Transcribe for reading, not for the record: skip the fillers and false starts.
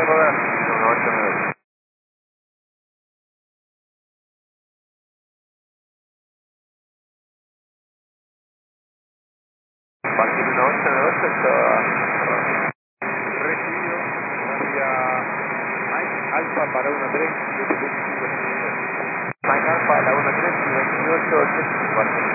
rodar. 1898. Partir 1898 está recibido. Hacia Mike Alfa para 13, 7.5. Mike Alfa a la 13 y 28, 84.